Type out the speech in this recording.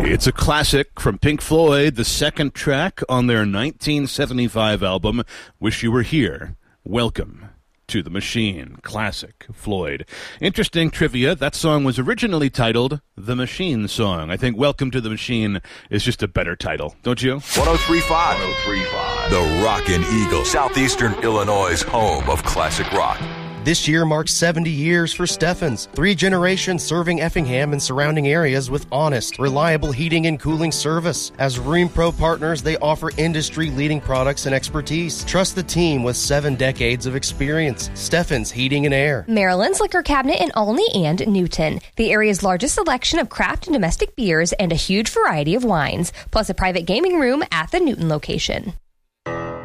It's a classic from Pink Floyd, the second track on their 1975 album, Wish You Were Here. Welcome to the Machine. Classic Floyd. Interesting trivia, that song was originally titled The Machine Song. I think Welcome to the Machine is just a better title, don't you? 1035. 1035. The Rockin' Eagle, Southeastern Illinois' home of classic rock. This year marks 70 years for Steffens. 3 generations serving Effingham and surrounding areas with honest, reliable heating and cooling service. As RheemPro partners, they offer industry-leading products and expertise. Trust the team with 7 decades of experience. Steffens Heating and Air. Maryland's Liquor Cabinet in Olney and Newton. The area's largest selection of craft and domestic beers and a huge variety of wines, plus a private gaming room at the Newton location.